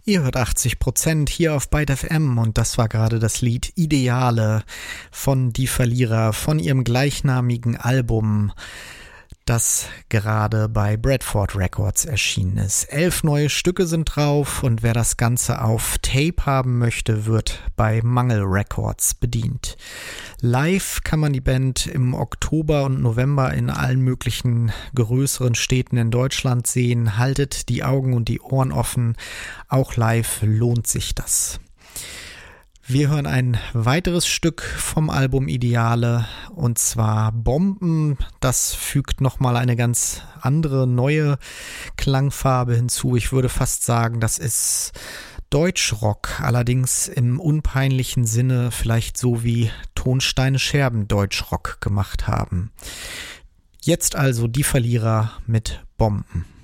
Ihr hört 80% hier auf Byte FM und das war gerade das Lied Ideale von Die Verlierer von ihrem gleichnamigen Album, das gerade bei Bradford Records erschienen ist. 11 neue Stücke sind drauf und wer das Ganze auf Tape haben möchte, wird bei Mangel Records bedient. Live kann man die Band im Oktober und November in allen möglichen größeren Städten in Deutschland sehen. Haltet die Augen und die Ohren offen. Auch live lohnt sich das. Wir hören ein weiteres Stück vom Album Ideale und zwar Bomben. Das fügt nochmal eine ganz andere, neue Klangfarbe hinzu. Ich würde fast sagen, das ist Deutschrock, allerdings im unpeinlichen Sinne, vielleicht so wie Tonsteine Scherben Deutschrock gemacht haben. Jetzt also Die Verlierer mit Bomben.